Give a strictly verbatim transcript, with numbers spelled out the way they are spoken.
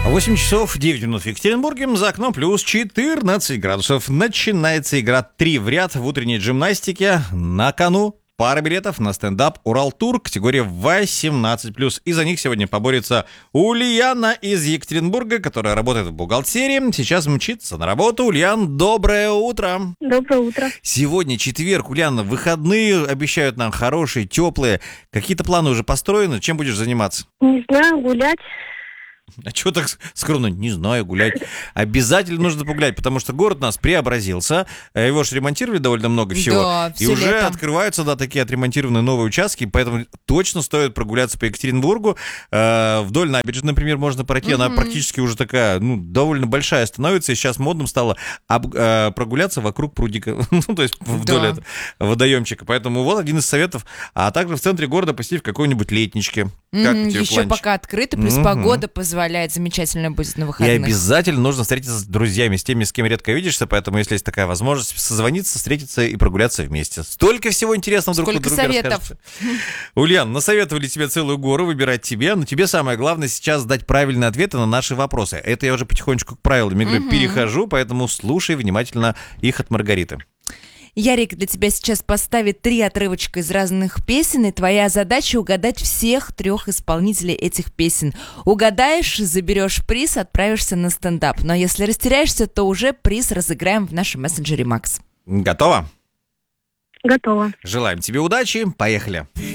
восемь часов девять минут в Екатеринбурге, за окном плюс четырнадцать градусов. Начинается игра «Три в ряд» в утренней джимнастике. На кону пара билетов на стендап «Уралтур» категория восемнадцать плюс. И за них сегодня поборется Ульяна из Екатеринбурга, которая работает в бухгалтерии. Сейчас мчится на работу. Ульян, доброе утро. Доброе утро. Сегодня четверг, Ульяна, выходные обещают нам хорошие, теплые. Какие-то планы уже построены? Чем будешь заниматься? Не знаю, гулять. А чего так скромно? Не знаю, гулять. Обязательно нужно погулять, потому что город у нас преобразился. Его же ремонтировали довольно много всего. Да, и уже летом. открываются, да, такие отремонтированные новые участки, поэтому точно стоит прогуляться по Екатеринбургу. Э, вдоль набережной, например, можно пройти. Она Мгм. практически уже такая, ну, довольно большая становится, и сейчас модным стало об- э, прогуляться вокруг прудика. Ну, то есть вдоль Да. этого водоемчика. Поэтому вот один из советов. А также в центре города посетить в какой-нибудь летничке. Как Мгм, тебе Еще планчик? пока открыто, плюс Мгм. погода позволяет, замечательно будет на И выходных. обязательно нужно встретиться с друзьями, с теми, с кем редко видишься, поэтому если есть такая возможность, созвониться, встретиться и прогуляться вместе. Столько всего интересного друг Сколько у друга советов. расскажете. Ульян, насоветовали тебе целую гору, выбирать тебе, но тебе самое главное сейчас дать правильные ответы на наши вопросы. Это я уже потихонечку к правилам игры Мгм. перехожу, поэтому слушай внимательно их от Маргариты. Ярик для тебя сейчас поставит три отрывочка из разных песен, и твоя задача угадать всех трех исполнителей этих песен. Угадаешь, заберешь приз, отправишься на стендап. Но если растеряешься, то уже приз разыграем в нашем мессенджере Макс. Готова? Готово. Желаем тебе удачи, поехали.